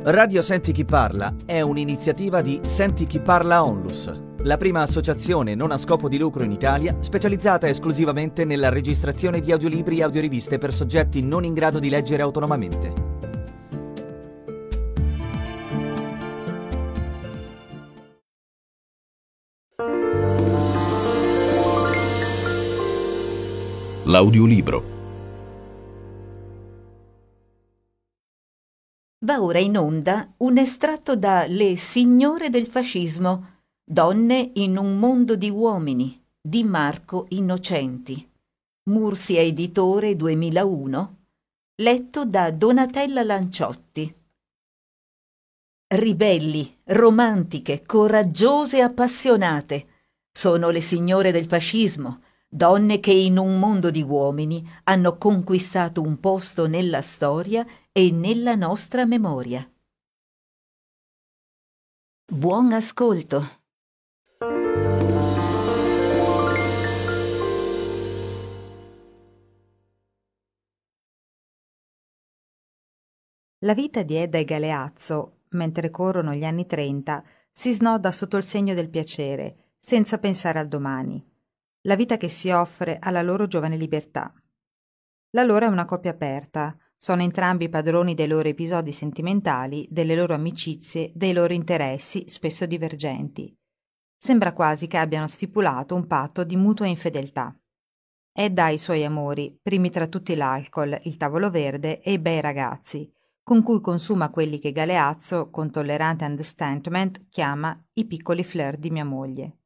Radio Senti Chi Parla è un'iniziativa di Senti Chi Parla Onlus, la prima associazione non a scopo di lucro in Italia specializzata esclusivamente nella registrazione di audiolibri e audioriviste per soggetti non in grado di leggere autonomamente. L'audiolibro. Va ora in onda un estratto da Le signore del fascismo, donne in un mondo di uomini, di Marco Innocenti. Mursia Editore 2001, letto da Donatella Lanciotti. Ribelli, romantiche, coraggiose e appassionate, sono le signore del fascismo, donne che in un mondo di uomini hanno conquistato un posto nella storia e nella nostra memoria. Buon ascolto. La vita di Edda e Galeazzo, mentre corrono gli anni 30, si snoda sotto il segno del piacere, senza pensare al domani. La vita che si offre alla loro giovane libertà. La loro è una coppia aperta, sono entrambi padroni dei loro episodi sentimentali, delle loro amicizie, dei loro interessi, spesso divergenti. Sembra quasi che abbiano stipulato un patto di mutua infedeltà. Edda ha i suoi amori, primi tra tutti l'alcol, il tavolo verde e i bei ragazzi, con cui consuma quelli che Galeazzo, con tollerante understatement, chiama i piccoli flirt di mia moglie.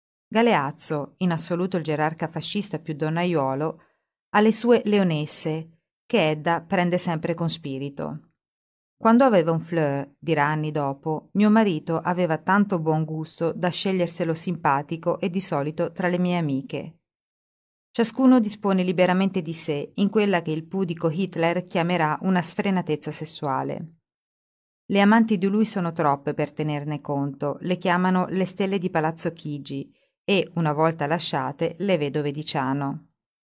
Galeazzo, in assoluto il gerarca fascista più donnaiuolo, ha le sue leonesse, che Edda prende sempre con spirito. Quando aveva un flirt, dirà anni dopo, mio marito aveva tanto buon gusto da sceglierselo simpatico e di solito tra le mie amiche. Ciascuno dispone liberamente di sé in quella che il pudico Hitler chiamerà una sfrenatezza sessuale. Le amanti di lui sono troppe per tenerne conto, le chiamano le stelle di Palazzo Chigi e, una volta lasciate, le vedove di Ciano.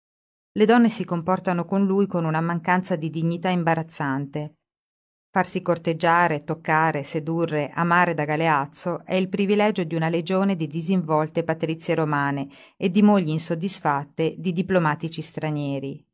Le donne si comportano con lui con una mancanza di dignità imbarazzante. Farsi corteggiare, toccare, sedurre, amare da Galeazzo è il privilegio di una legione di disinvolte patrizie romane e di mogli insoddisfatte di diplomatici stranieri.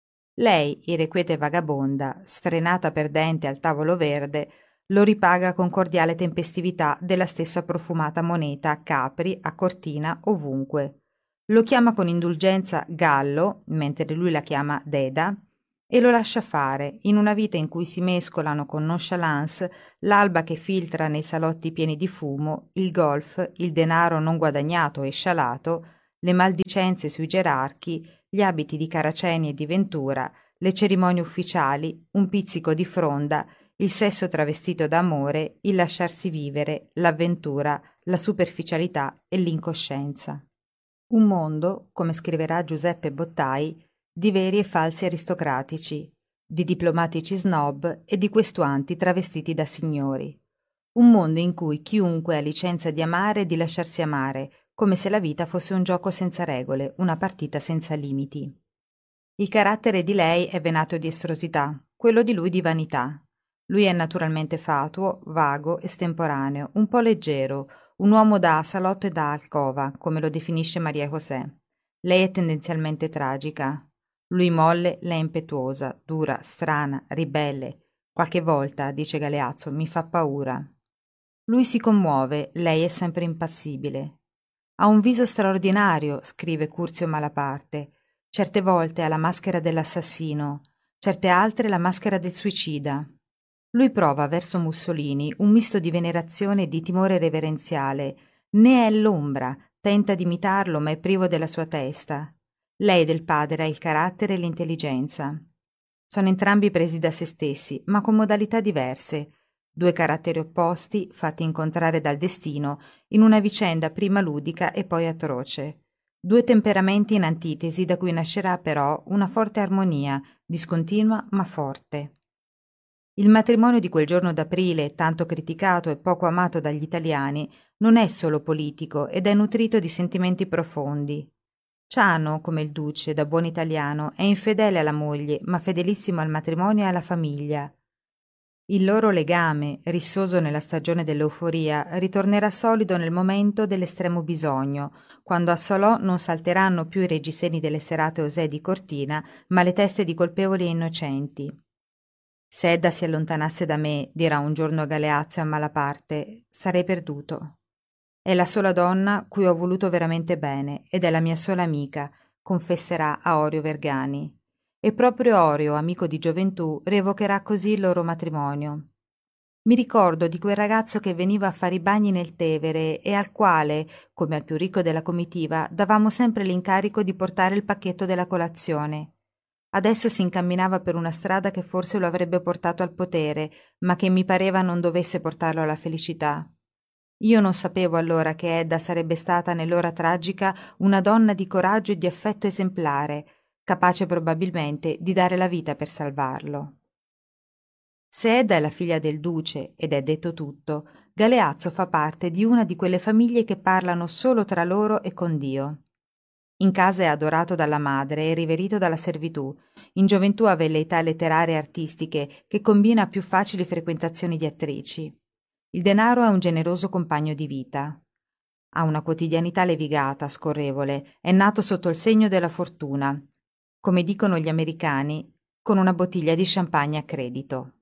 Lei, irrequieta e vagabonda, sfrenata perdente al tavolo verde, lo ripaga con cordiale tempestività della stessa profumata moneta a Capri, a Cortina, ovunque. Lo chiama con indulgenza Gallo, mentre lui la chiama Deda, e lo lascia fare, in una vita in cui si mescolano con nonchalance l'alba che filtra nei salotti pieni di fumo, il golf, il denaro non guadagnato e scialato, le maldicenze sui gerarchi, gli abiti di Caraceni e di Ventura, le cerimonie ufficiali, un pizzico di fronda, il sesso travestito d'amore, il lasciarsi vivere, l'avventura, la superficialità e l'incoscienza. Un mondo, come scriverà Giuseppe Bottai, di veri e falsi aristocratici, di diplomatici snob e di questuanti travestiti da signori. Un mondo in cui chiunque ha licenza di amare e di lasciarsi amare, come se la vita fosse un gioco senza regole, una partita senza limiti. Il carattere di lei è venato di estrosità, quello di lui di vanità. Lui è naturalmente fatuo, vago, estemporaneo, un po' leggero, un uomo da salotto e da alcova, come lo definisce Maria José. Lei è tendenzialmente tragica. Lui molle, lei impetuosa, dura, strana, ribelle. Qualche volta, dice Galeazzo, mi fa paura. Lui si commuove, lei è sempre impassibile. Ha un viso straordinario, scrive Curzio Malaparte. Certe volte ha la maschera dell'assassino, certe altre la maschera del suicida. Lui prova verso Mussolini un misto di venerazione e di timore reverenziale. Ne è l'ombra, tenta di imitarlo ma è privo della sua testa. Lei del padre ha il carattere e l'intelligenza. Sono entrambi presi da se stessi, ma con modalità diverse. Due caratteri opposti, fatti incontrare dal destino, in una vicenda prima ludica e poi atroce. Due temperamenti in antitesi da cui nascerà però una forte armonia, discontinua ma forte. Il matrimonio di quel giorno d'aprile, tanto criticato e poco amato dagli italiani, non è solo politico ed è nutrito di sentimenti profondi. Ciano, come il duce, da buon italiano, è infedele alla moglie, ma fedelissimo al matrimonio e alla famiglia. Il loro legame, rissoso nella stagione dell'euforia, ritornerà solido nel momento dell'estremo bisogno, quando a Solò non salteranno più i reggiseni delle serate osè di Cortina, ma le teste di colpevoli e innocenti. Se Edda si allontanasse da me, dirà un giorno Galeazzo a malaparte, sarei perduto. È la sola donna cui ho voluto veramente bene ed è la mia sola amica, confesserà a Orio Vergani. E proprio Orio, amico di gioventù, rievocherà così il loro matrimonio. Mi ricordo di quel ragazzo che veniva a fare i bagni nel Tevere e al quale, come al più ricco della comitiva, davamo sempre l'incarico di portare il pacchetto della colazione. Adesso si incamminava per una strada che forse lo avrebbe portato al potere, ma che mi pareva non dovesse portarlo alla felicità. Io non sapevo allora che Edda sarebbe stata nell'ora tragica una donna di coraggio e di affetto esemplare, capace probabilmente di dare la vita per salvarlo. Se Edda è la figlia del duce, ed è detto tutto, Galeazzo fa parte di una di quelle famiglie che parlano solo tra loro e con Dio. In casa è adorato dalla madre e riverito dalla servitù. In gioventù ha velleità letterarie e artistiche che combina a più facili frequentazioni di attrici. Il denaro è un generoso compagno di vita. Ha una quotidianità levigata, scorrevole, è nato sotto il segno della fortuna, come dicono gli americani, con una bottiglia di champagne a credito.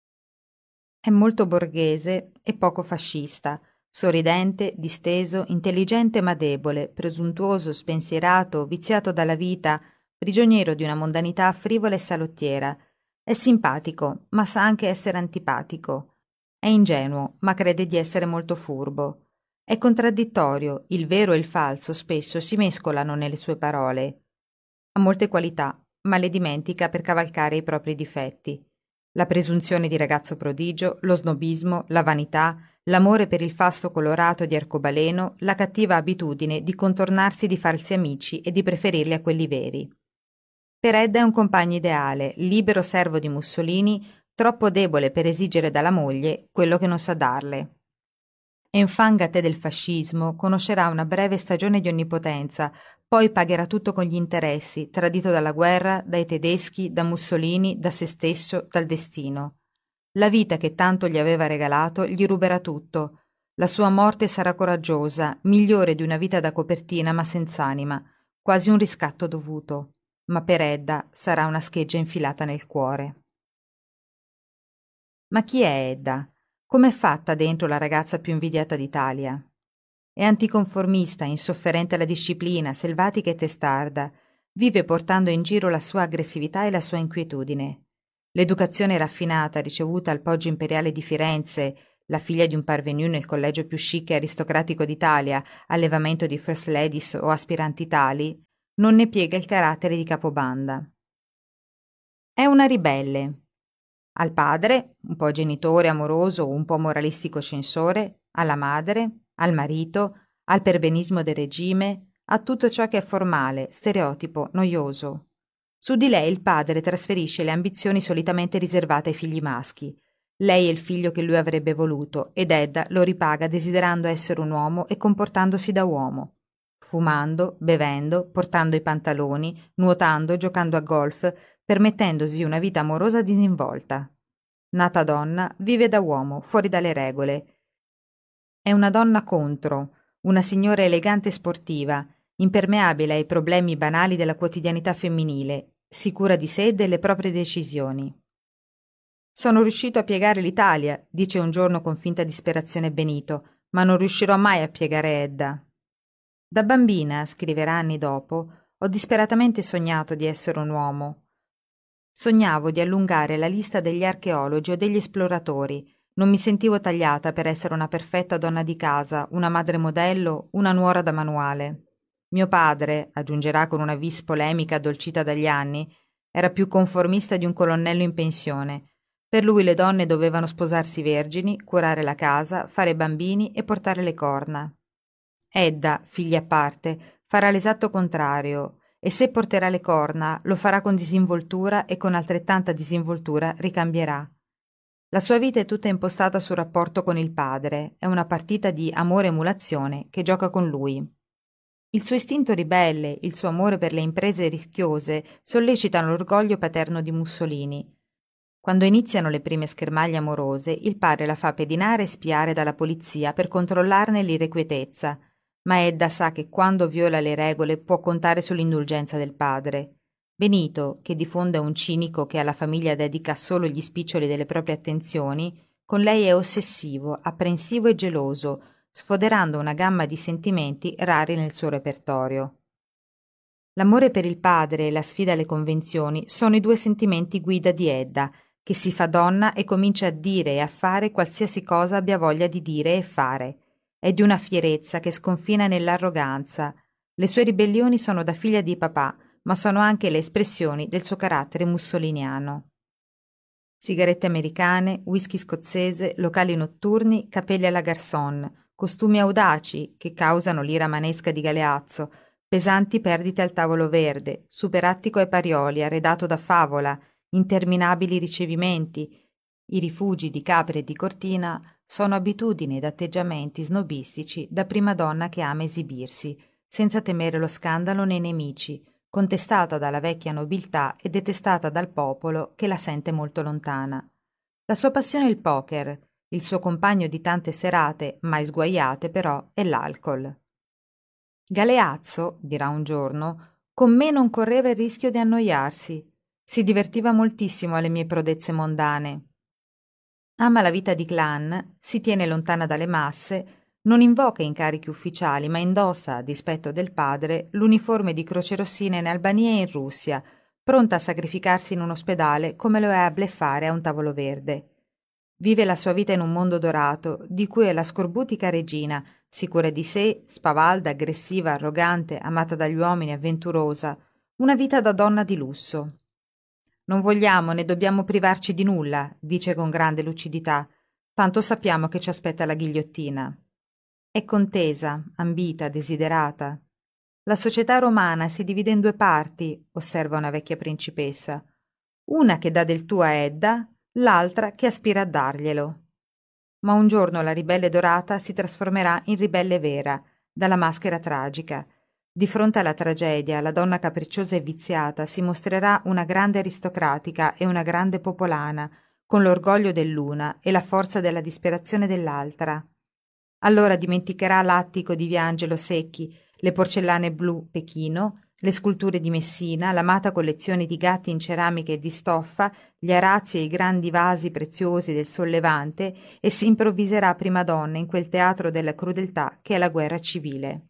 È molto borghese e poco fascista, sorridente, disteso, intelligente ma debole, presuntuoso, spensierato, viziato dalla vita, prigioniero di una mondanità frivola e salottiera. È simpatico, ma sa anche essere antipatico. È ingenuo, ma crede di essere molto furbo. È contraddittorio, il vero e il falso spesso si mescolano nelle sue parole. Ha molte qualità, ma le dimentica per cavalcare i propri difetti. La presunzione di ragazzo prodigio, lo snobismo, la vanità, l'amore per il fasto colorato di arcobaleno, la cattiva abitudine di contornarsi di falsi amici e di preferirli a quelli veri. Per Edda è un compagno ideale, libero servo di Mussolini, troppo debole per esigere dalla moglie quello che non sa darle. Enfangate del fascismo, conoscerà una breve stagione di onnipotenza, poi pagherà tutto con gli interessi, tradito dalla guerra, dai tedeschi, da Mussolini, da se stesso, dal destino. La vita che tanto gli aveva regalato gli ruberà tutto. La sua morte sarà coraggiosa, migliore di una vita da copertina ma senz'anima, quasi un riscatto dovuto. Ma per Edda sarà una scheggia infilata nel cuore. Ma chi è Edda? Com'è fatta dentro la ragazza più invidiata d'Italia? È anticonformista, insofferente alla disciplina, selvatica e testarda. Vive portando in giro la sua aggressività e la sua inquietudine. L'educazione raffinata ricevuta al Poggio Imperiale di Firenze, la figlia di un parvenu nel collegio più chic e aristocratico d'Italia, allevamento di first ladies o aspiranti tali, non ne piega il carattere di capobanda. È una ribelle. Al padre, un po' genitore amoroso, un po' moralistico censore, alla madre, al marito, al perbenismo del regime, a tutto ciò che è formale, stereotipo, noioso. Su di lei il padre trasferisce le ambizioni solitamente riservate ai figli maschi. Lei è il figlio che lui avrebbe voluto ed Edda lo ripaga desiderando essere un uomo e comportandosi da uomo. Fumando, bevendo, portando i pantaloni, nuotando, giocando a golf, permettendosi una vita amorosa disinvolta. Nata donna, vive da uomo, fuori dalle regole. È una donna contro, una signora elegante e sportiva, impermeabile ai problemi banali della quotidianità femminile, sicura di sé e delle proprie decisioni. Sono riuscito a piegare l'Italia, dice un giorno con finta disperazione Benito, ma non riuscirò mai a piegare Edda. Da bambina, scriverà anni dopo, ho disperatamente sognato di essere un uomo. Sognavo di allungare la lista degli archeologi o degli esploratori. Non mi sentivo tagliata per essere una perfetta donna di casa, una madre modello, una nuora da manuale. Mio padre, aggiungerà con una vis polemica addolcita dagli anni, era più conformista di un colonnello in pensione. Per lui le donne dovevano sposarsi vergini, curare la casa, fare bambini e portare le corna. Edda, figlia a parte, farà l'esatto contrario e se porterà le corna lo farà con disinvoltura e con altrettanta disinvoltura ricambierà. La sua vita è tutta impostata sul rapporto con il padre, è una partita di amore-emulazione che gioca con lui. Il suo istinto ribelle, il suo amore per le imprese rischiose sollecitano l'orgoglio paterno di Mussolini. Quando iniziano le prime schermaglie amorose, il padre la fa pedinare e spiare dalla polizia per controllarne l'irrequietezza, ma Edda sa che quando viola le regole può contare sull'indulgenza del padre. Benito, che di fondo è un cinico che alla famiglia dedica solo gli spiccioli delle proprie attenzioni, con lei è ossessivo, apprensivo e geloso, sfoderando una gamma di sentimenti rari nel suo repertorio. L'amore per il padre e la sfida alle convenzioni sono i due sentimenti guida di Edda, che si fa donna e comincia a dire e a fare qualsiasi cosa abbia voglia di dire e fare. È di una fierezza che sconfina nell'arroganza. Le sue ribellioni sono da figlia di papà, ma sono anche le espressioni del suo carattere mussoliniano. Sigarette americane, whisky scozzese, locali notturni, capelli alla garçon, costumi audaci che causano l'ira manesca di Galeazzo, pesanti perdite al tavolo verde, superattico ai Parioli arredato da favola, interminabili ricevimenti. I rifugi di Capri e di Cortina sono abitudini ed atteggiamenti snobistici da prima donna che ama esibirsi, senza temere lo scandalo nei nemici, contestata dalla vecchia nobiltà e detestata dal popolo che la sente molto lontana. La sua passione è il poker, il suo compagno di tante serate, mai sguaiate però, è l'alcol. Galeazzo, dirà un giorno, con me non correva il rischio di annoiarsi. Si divertiva moltissimo alle mie prodezze mondane. Ama la vita di clan, si tiene lontana dalle masse, non invoca incarichi ufficiali, ma indossa, a dispetto del padre, l'uniforme di crocerossina in Albania e in Russia, pronta a sacrificarsi in un ospedale come lo è a bleffare a un tavolo verde. Vive la sua vita in un mondo dorato, di cui è la scorbutica regina, sicura di sé, spavalda, aggressiva, arrogante, amata dagli uomini, avventurosa, una vita da donna di lusso. Non vogliamo né dobbiamo privarci di nulla, dice con grande lucidità, tanto sappiamo che ci aspetta la ghigliottina. È contesa, ambita, desiderata. La società romana si divide in due parti, osserva una vecchia principessa. Una che dà del tuo a Edda, l'altra che aspira a darglielo. Ma un giorno la ribelle dorata si trasformerà in ribelle vera, dalla maschera tragica. Di fronte alla tragedia, la donna capricciosa e viziata si mostrerà una grande aristocratica e una grande popolana, con l'orgoglio dell'una e la forza della disperazione dell'altra. Allora dimenticherà l'attico di Viangelo Secchi, le porcellane blu Pechino, le sculture di Messina, l'amata collezione di gatti in ceramica e di stoffa, gli arazzi e i grandi vasi preziosi del Sollevante e si improvviserà prima donna in quel teatro della crudeltà che è la guerra civile.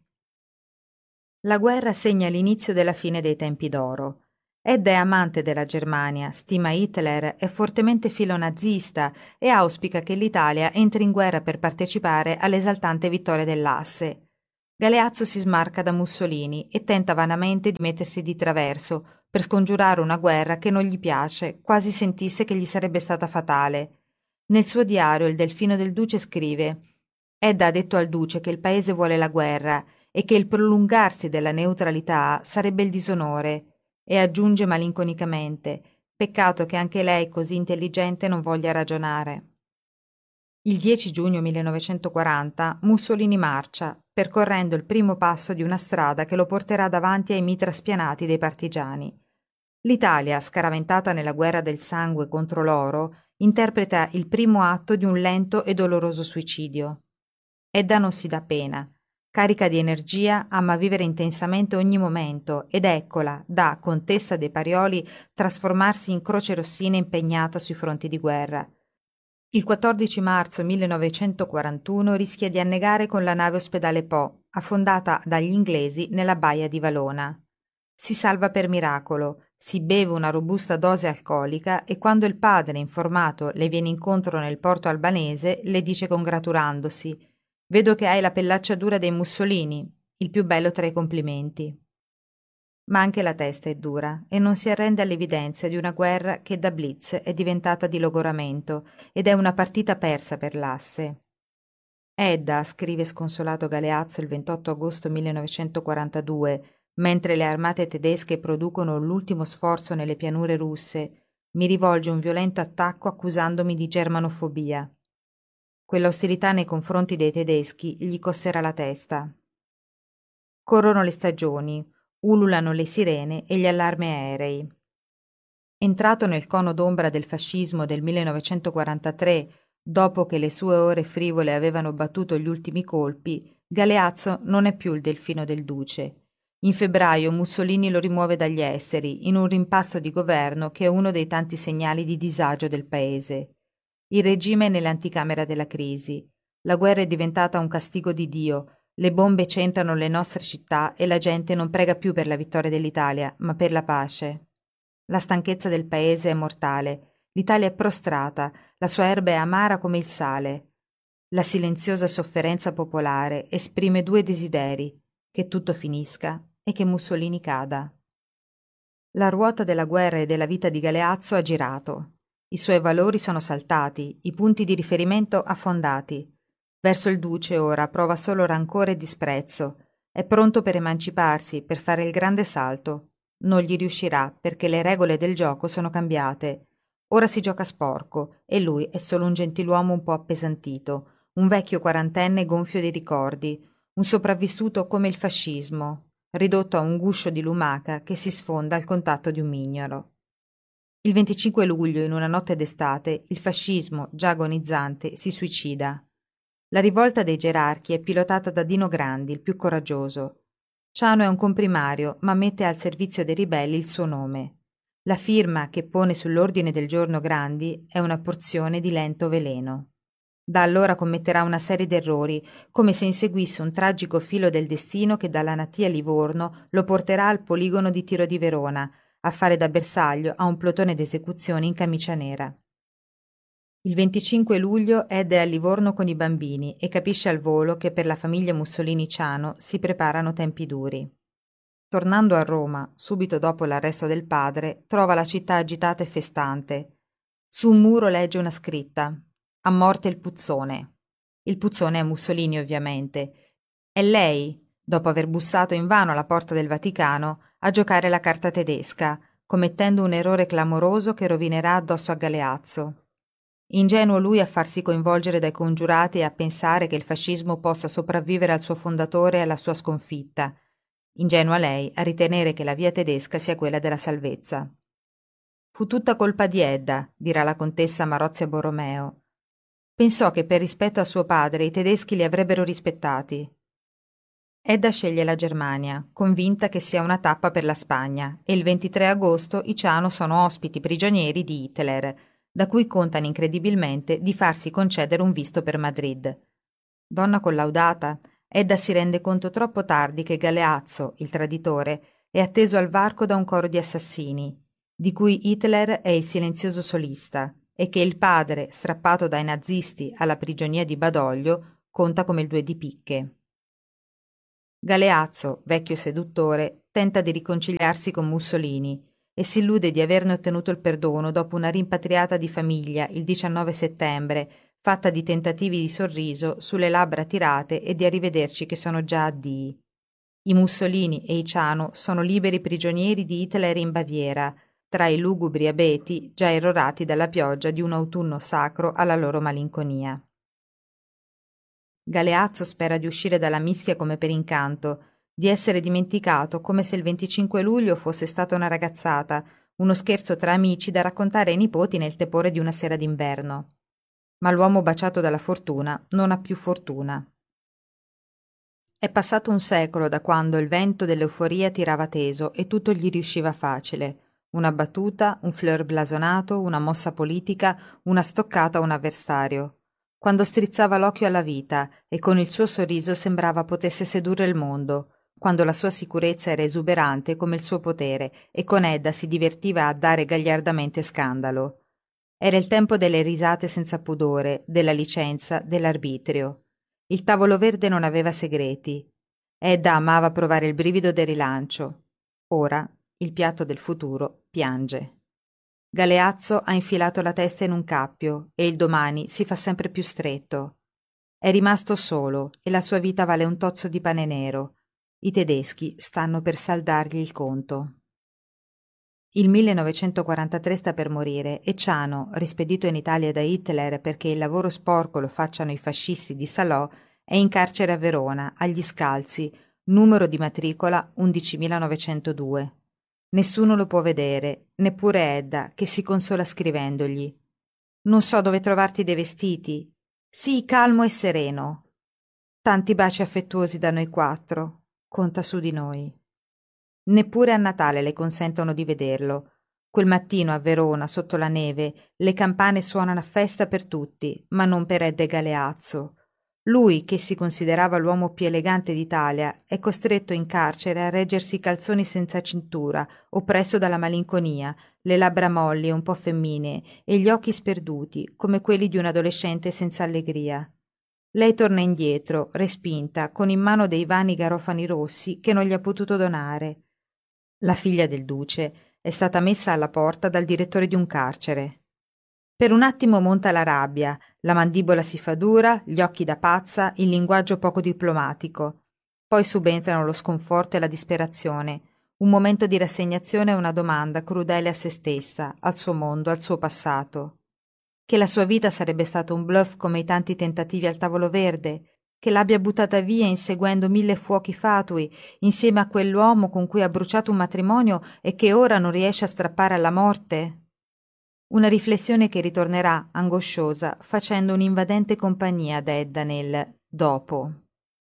La guerra segna l'inizio della fine dei tempi d'oro. Edda è amante della Germania, stima Hitler, è fortemente filonazista e auspica che l'Italia entri in guerra per partecipare all'esaltante vittoria dell'Asse. Galeazzo si smarca da Mussolini e tenta vanamente di mettersi di traverso per scongiurare una guerra che non gli piace, quasi sentisse che gli sarebbe stata fatale. Nel suo diario il Delfino del Duce scrive: Edda ha detto al Duce che il paese vuole la guerra e che il prolungarsi della neutralità sarebbe il disonore, e aggiunge malinconicamente: peccato che anche lei, così intelligente, non voglia ragionare. Il 10 giugno 1940 Mussolini marcia, percorrendo il primo passo di una strada che lo porterà davanti ai mitra spianati dei partigiani. L'Italia, scaraventata nella guerra del sangue contro l'oro, interpreta il primo atto di un lento e doloroso suicidio. Edda non si dà pena. Carica di energia, ama vivere intensamente ogni momento ed eccola, da contessa dei Parioli, trasformarsi in croce rossina impegnata sui fronti di guerra. Il 14 marzo 1941 rischia di annegare con la nave ospedale Po, affondata dagli inglesi nella baia di Valona. Si salva per miracolo, si beve una robusta dose alcolica e quando il padre, informato, le viene incontro nel porto albanese, le dice congratulandosi: «Vedo che hai la pellaccia dura dei Mussolini, il più bello tra i complimenti». Ma anche la testa è dura e non si arrende all'evidenza di una guerra che da blitz è diventata di logoramento ed è una partita persa per l'Asse. Edda, scrive sconsolato Galeazzo il 28 agosto 1942, mentre le armate tedesche producono l'ultimo sforzo nelle pianure russe, mi rivolge un violento attacco accusandomi di germanofobia. Quell'ostilità nei confronti dei tedeschi gli costerà la testa. Corrono le stagioni, ululano le sirene e gli allarmi aerei. Entrato nel cono d'ombra del fascismo del 1943, dopo che le sue ore frivole avevano battuto gli ultimi colpi, Galeazzo non è più il delfino del duce. In febbraio Mussolini lo rimuove dagli esteri, in un rimpasto di governo che è uno dei tanti segnali di disagio del paese. Il regime è nell'anticamera della crisi. La guerra è diventata un castigo di Dio, le bombe centrano le nostre città e la gente non prega più per la vittoria dell'Italia, ma per la pace. La stanchezza del paese è mortale, l'Italia è prostrata, la sua erba è amara come il sale. La silenziosa sofferenza popolare esprime due desideri, che tutto finisca e che Mussolini cada. La ruota della guerra e della vita di Galeazzo ha girato. I suoi valori sono saltati, i punti di riferimento affondati. Verso il duce ora prova solo rancore e disprezzo. È pronto per emanciparsi, per fare il grande salto. Non gli riuscirà perché le regole del gioco sono cambiate. Ora si gioca sporco e lui è solo un gentiluomo un po' appesantito, un vecchio quarantenne gonfio di ricordi, un sopravvissuto come il fascismo, ridotto a un guscio di lumaca che si sfonda al contatto di un mignolo. Il 25 luglio, in una notte d'estate, il fascismo, già agonizzante, si suicida. La rivolta dei gerarchi è pilotata da Dino Grandi, il più coraggioso. Ciano è un comprimario, ma mette al servizio dei ribelli il suo nome. La firma che pone sull'ordine del giorno Grandi è una porzione di lento veleno. Da allora commetterà una serie d'errori, come se inseguisse un tragico filo del destino che dalla natia Livorno lo porterà al poligono di tiro di Verona, a fare da bersaglio a un plotone d'esecuzione in camicia nera. Il 25 luglio Ed è a Livorno con i bambini e capisce al volo che per la famiglia Mussolini-Ciano si preparano tempi duri. Tornando a Roma, subito dopo l'arresto del padre, trova la città agitata e festante. Su un muro legge una scritta: "A morte il puzzone". Il puzzone è Mussolini, ovviamente. È lei, dopo aver bussato invano alla porta del Vaticano, a giocare la carta tedesca, commettendo un errore clamoroso che rovinerà addosso a Galeazzo. Ingenuo lui a farsi coinvolgere dai congiurati e a pensare che il fascismo possa sopravvivere al suo fondatore e alla sua sconfitta. Ingenua lei a ritenere che la via tedesca sia quella della salvezza. Fu tutta colpa di Edda, dirà la contessa Marozia Borromeo. Pensò che per rispetto a suo padre i tedeschi li avrebbero rispettati. Edda sceglie la Germania, convinta che sia una tappa per la Spagna, e il 23 agosto i Ciano sono ospiti prigionieri di Hitler, da cui contano incredibilmente di farsi concedere un visto per Madrid. Donna collaudata, Edda si rende conto troppo tardi che Galeazzo, il traditore, è atteso al varco da un coro di assassini, di cui Hitler è il silenzioso solista, e che il padre, strappato dai nazisti alla prigionia di Badoglio, conta come il due di picche. Galeazzo, vecchio seduttore, tenta di riconciliarsi con Mussolini e si illude di averne ottenuto il perdono dopo una rimpatriata di famiglia il 19 settembre, fatta di tentativi di sorriso sulle labbra tirate e di arrivederci che sono già addii. I Mussolini e i Ciano sono liberi prigionieri di Hitler in Baviera, tra i lugubri abeti già irrorati dalla pioggia di un autunno sacro alla loro malinconia. Galeazzo spera di uscire dalla mischia come per incanto, di essere dimenticato come se il 25 luglio fosse stata una ragazzata, uno scherzo tra amici da raccontare ai nipoti nel tepore di una sera d'inverno. Ma l'uomo baciato dalla fortuna non ha più fortuna. È passato un secolo da quando il vento dell'euforia tirava teso e tutto gli riusciva facile. Una battuta, un fleur blasonato, una mossa politica, una stoccata a un avversario. Quando strizzava l'occhio alla vita e con il suo sorriso sembrava potesse sedurre il mondo, quando la sua sicurezza era esuberante come il suo potere e con Edda si divertiva a dare gagliardamente scandalo. Era il tempo delle risate senza pudore, della licenza, dell'arbitrio. Il tavolo verde non aveva segreti. Edda amava provare il brivido del rilancio. Ora il piatto del futuro piange. Galeazzo ha infilato la testa in un cappio e il domani si fa sempre più stretto. È rimasto solo e la sua vita vale un tozzo di pane nero. I tedeschi stanno per saldargli il conto. Il 1943 sta per morire e Ciano, rispedito in Italia da Hitler perché il lavoro sporco lo facciano i fascisti di Salò, è in carcere a Verona, agli Scalzi, numero di matricola 11.902. Nessuno lo può vedere, neppure Edda, che si consola scrivendogli. Non so dove trovarti dei vestiti. Sii calmo e sereno. Tanti baci affettuosi da noi quattro. Conta su di noi. Neppure a Natale le consentono di vederlo. Quel mattino a Verona, sotto la neve, le campane suonano a festa per tutti, ma non per Edda Galeazzo. Lui, che si considerava l'uomo più elegante d'Italia, è costretto in carcere a reggersi i calzoni senza cintura, oppresso dalla malinconia, le labbra molli e un po' femminee e gli occhi sperduti, come quelli di un adolescente senza allegria. Lei torna indietro, respinta, con in mano dei vani garofani rossi che non gli ha potuto donare. La figlia del duce è stata messa alla porta dal direttore di un carcere. Per un attimo monta la rabbia, la mandibola si fa dura, gli occhi da pazza, il linguaggio poco diplomatico. Poi subentrano lo sconforto e la disperazione, un momento di rassegnazione e una domanda crudele a se stessa, al suo mondo, al suo passato. Che la sua vita sarebbe stato un bluff come i tanti tentativi al tavolo verde, che l'abbia buttata via inseguendo 1000 fuochi fatui, insieme a quell'uomo con cui ha bruciato un matrimonio e che ora non riesce a strappare alla morte? Una riflessione che ritornerà, angosciosa, facendo un'invadente compagnia ad Edda nel dopo.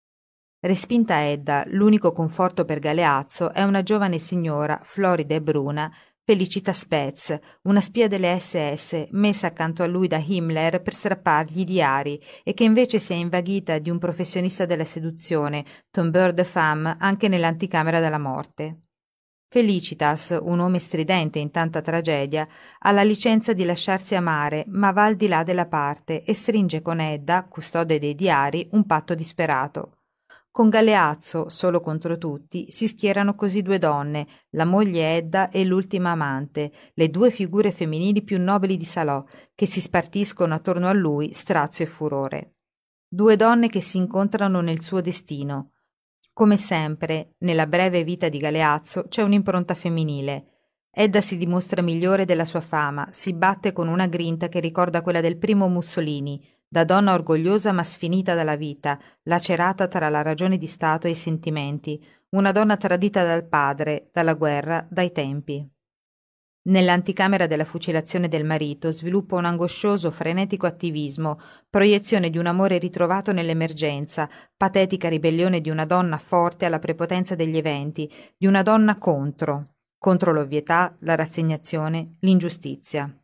Respinta Edda, l'unico conforto per Galeazzo è una giovane signora, florida e bruna, Felicita Spez, una spia delle SS, messa accanto a lui da Himmler per strappargli i diari e che invece si è invaghita di un professionista della seduzione, tombeur de femme, anche nell'anticamera della morte. Felicitas, un nome stridente in tanta tragedia, ha la licenza di lasciarsi amare, ma va al di là della parte e stringe con Edda, custode dei diari, un patto disperato. Con Galeazzo, solo contro tutti, si schierano così due donne, la moglie Edda e l'ultima amante, le due figure femminili più nobili di Salò, che si spartiscono attorno a lui strazio e furore. Due donne che si incontrano nel suo destino. Come sempre, nella breve vita di Galeazzo c'è un'impronta femminile. Edda si dimostra migliore della sua fama, si batte con una grinta che ricorda quella del primo Mussolini, da donna orgogliosa ma sfinita dalla vita, lacerata tra la ragione di Stato e i sentimenti, una donna tradita dal padre, dalla guerra, dai tempi. Nell'anticamera della fucilazione del marito sviluppa un angoscioso, frenetico attivismo, proiezione di un amore ritrovato nell'emergenza, patetica ribellione di una donna forte alla prepotenza degli eventi, di una donna contro l'ovvietà, la rassegnazione, l'ingiustizia.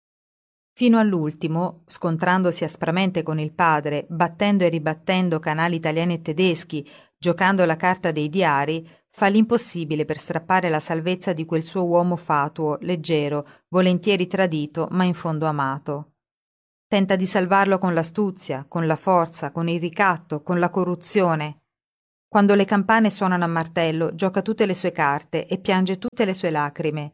Fino all'ultimo, scontrandosi aspramente con il padre, battendo e ribattendo canali italiani e tedeschi, giocando la carta dei diari, fa l'impossibile per strappare la salvezza di quel suo uomo fatuo, leggero, volentieri tradito, ma in fondo amato. Tenta di salvarlo con l'astuzia, con la forza, con il ricatto, con la corruzione. Quando le campane suonano a martello, gioca tutte le sue carte e piange tutte le sue lacrime.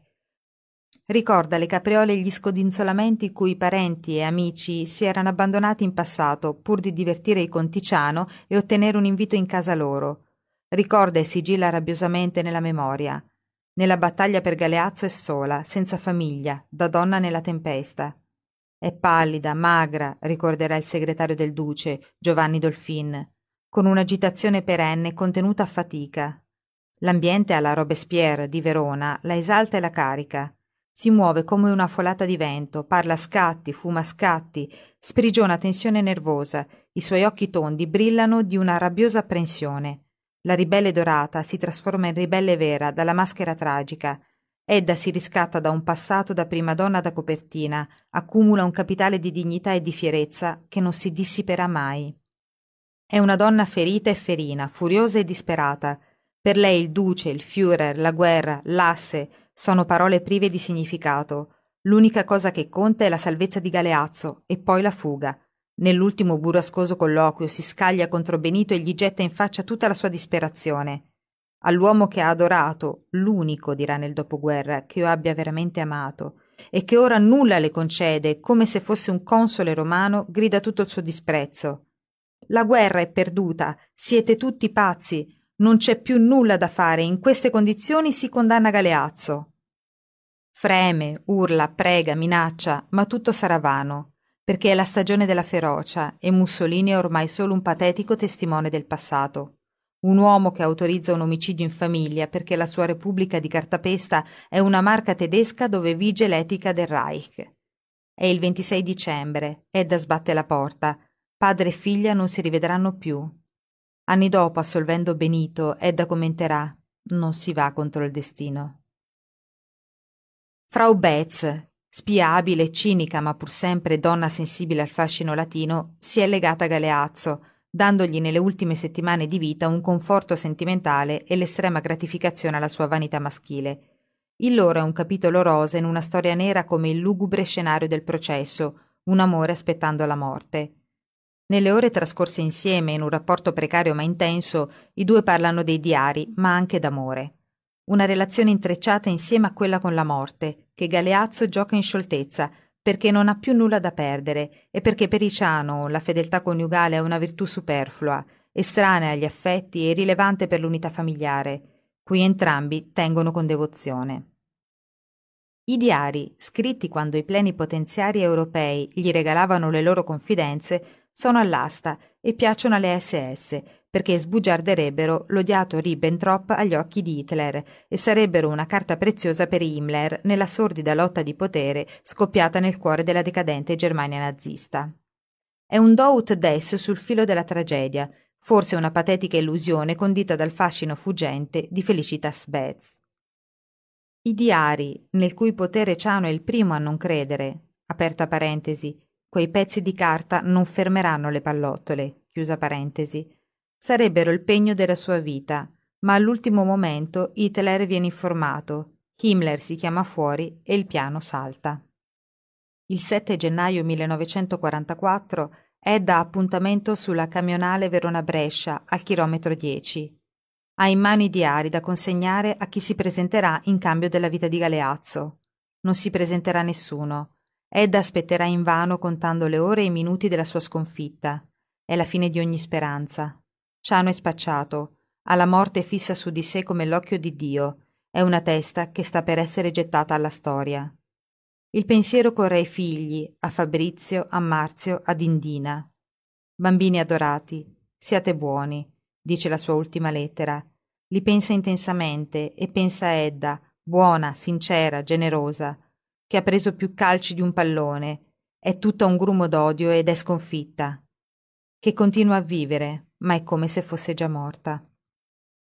Ricorda le capriole e gli scodinzolamenti cui parenti e amici si erano abbandonati in passato pur di divertire i Conticiano e ottenere un invito in casa loro. Ricorda e sigilla rabbiosamente nella memoria. Nella battaglia per Galeazzo è sola, senza famiglia, da donna nella tempesta. È pallida, magra, ricorderà il segretario del duce, Giovanni Dolfin, con un'agitazione perenne contenuta a fatica. L'ambiente alla Robespierre di Verona la esalta e la carica. Si muove come una folata di vento, parla a scatti, fuma a scatti, sprigiona tensione nervosa, i suoi occhi tondi brillano di una rabbiosa apprensione. La ribelle dorata si trasforma in ribelle vera dalla maschera tragica. Edda si riscatta da un passato da prima donna da copertina, accumula un capitale di dignità e di fierezza che non si dissiperà mai. È una donna ferita e ferina, furiosa e disperata. Per lei il duce, il Führer, la guerra, l'asse sono parole prive di significato. L'unica cosa che conta è la salvezza di Galeazzo e poi la fuga. Nell'ultimo burrascoso colloquio si scaglia contro Benito e gli getta in faccia tutta la sua disperazione. All'uomo che ha adorato, l'unico, dirà nel dopoguerra, che io abbia veramente amato, e che ora nulla le concede, come se fosse un console romano, grida tutto il suo disprezzo. La guerra è perduta, siete tutti pazzi, non c'è più nulla da fare, in queste condizioni si condanna Galeazzo. Freme, urla, prega, minaccia, ma tutto sarà vano, perché è la stagione della ferocia e Mussolini è ormai solo un patetico testimone del passato. un uomo che autorizza un omicidio in famiglia perché la sua Repubblica di cartapesta è una marca tedesca dove vige l'etica del Reich. È il 26 dicembre, Edda sbatte la porta. Padre e figlia non si rivedranno più. Anni dopo, assolvendo Benito, Edda commenterà: non si va contro il destino. Frau Betz, spia abile e cinica ma pur sempre donna sensibile al fascino latino, si è legata a Galeazzo, dandogli nelle ultime settimane di vita un conforto sentimentale e l'estrema gratificazione alla sua vanità maschile. Il loro è un capitolo rosa in una storia nera come il lugubre scenario del processo, un amore aspettando la morte. Nelle ore trascorse insieme in un rapporto precario ma intenso, i due parlano dei diari, ma anche d'amore. Una relazione intrecciata insieme a quella con la morte, che Galeazzo gioca in scioltezza, perché non ha più nulla da perdere e perché per Iciano la fedeltà coniugale è una virtù superflua, estranea agli affetti e irrilevante per l'unità familiare, cui entrambi tengono con devozione. I diari, scritti quando i plenipotenziari europei gli regalavano le loro confidenze, sono all'asta e piacciono alle SS, perché sbugiarderebbero l'odiato Ribbentrop agli occhi di Hitler e sarebbero una carta preziosa per Himmler nella sordida lotta di potere scoppiata nel cuore della decadente Germania nazista. È un do ut des sul filo della tragedia, forse una patetica illusione condita dal fascino fuggente di Felicitas Betz. I diari, nel cui potere Ciano è il primo a non credere, aperta parentesi, quei pezzi di carta non fermeranno le pallottole, chiusa parentesi, sarebbero il pegno della sua vita, ma all'ultimo momento Hitler viene informato, Himmler si chiama fuori e il piano salta. Il 7 gennaio 1944 Edda ha appuntamento sulla camionale Verona-Brescia al chilometro 10. Ha in mano i diari da consegnare a chi si presenterà in cambio della vita di Galeazzo. Non si presenterà nessuno. Edda aspetterà invano contando le ore e i minuti della sua sconfitta. È la fine di ogni speranza. Ciano è spacciato. Ha la morte fissa su di sé come l'occhio di Dio. È una testa che sta per essere gettata alla storia. Il pensiero corre ai figli, a Fabrizio, a Marzio, ad Indina. Bambini adorati, siate buoni, dice la sua ultima lettera. Li pensa intensamente e pensa a Edda, buona, sincera, generosa, che ha preso più calci di un pallone, è tutta un grumo d'odio ed è sconfitta, che continua a vivere, ma è come se fosse già morta.